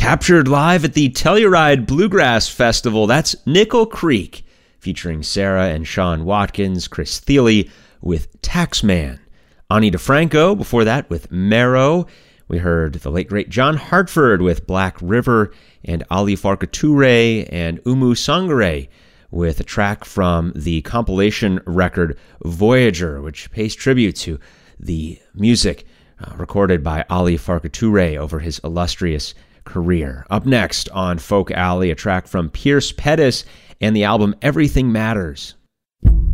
Captured live at the Telluride Bluegrass Festival, that's Nickel Creek, featuring Sarah and Sean Watkins, Chris Thiele with Taxman. Ani DeFranco, before that with Marrow. We heard the late great John Hartford with Black River, and Ali Farka Touré and Umu Sangare with a track from the compilation record Voyager, which pays tribute to the music recorded by Ali Farka Touré over his illustrious career. Up next on Folk Alley, a track from Pierce Pettis and the album Everything Matters.